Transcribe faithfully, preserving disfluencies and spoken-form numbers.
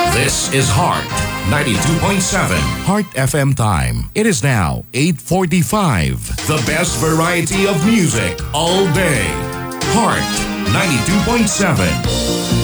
This is Heart ninety-two point seven. Heart F M time. It is now eight forty-five. The best variety of music all day. Heart ninety-two point seven.